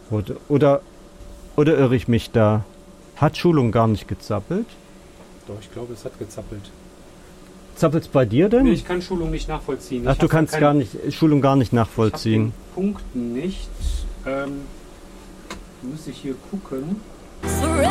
Oder irre ich mich da? Hat Schulung gar nicht gezappelt? Doch, ich glaube, es hat gezappelt. Zappelt's bei dir denn? Nee, ich kann Schulung nicht nachvollziehen. Ach, du kannst Schulung gar nicht nachvollziehen. Ich hab den Punkt nicht. Muss ich hier gucken. Forever